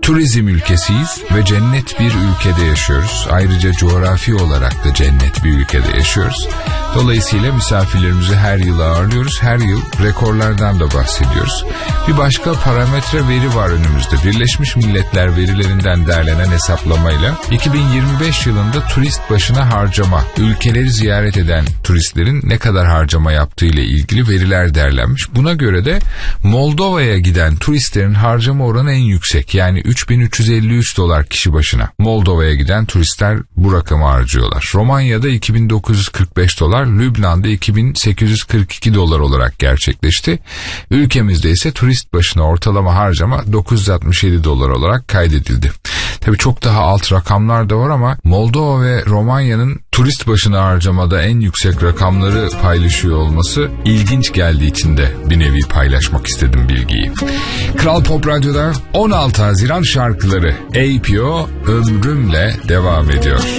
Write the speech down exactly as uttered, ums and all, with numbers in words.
turizm ülkesiyiz ve cennet bir ülkede yaşıyoruz. Ayrıca coğrafi olarak da cennet bir ülkede yaşıyoruz. Dolayısıyla misafirlerimizi her yıl ağırlıyoruz. Her yıl rekorlardan da bahsediyoruz. Bir başka parametre veri var önümüzde. Birleşmiş Milletler verilerinden derlenen hesaplamayla iki bin yirmi beş yılında turist başına harcama, ülkeleri ziyaret eden turistlerin ne kadar harcama yaptığı ile ilgili veriler derlenmiş. Buna göre de Moldova'ya giden turistlerin harcama oranı en yüksek. Yani üç bin üç yüz elli üç dolar kişi başına. Moldova'ya giden turistler bu rakamı harcıyorlar. Romanya'da iki bin dokuz yüz kırk beş dolar, Lübnan'da iki bin sekiz yüz kırk iki dolar olarak gerçekleşti. Ülkemizde ise turist başına ortalama harcama dokuz yüz altmış yedi dolar olarak kaydedildi. Tabii çok daha alt rakamlar da var ama Moldova ve Romanya'nın turist başına harcamada en yüksek rakamları paylaşıyor olması ilginç geldiği için de bir nevi paylaşmak istedim bilgiyi. Kral Pop Radyo'da on altı Haziran şarkıları A P O Ömrümle devam ediyor.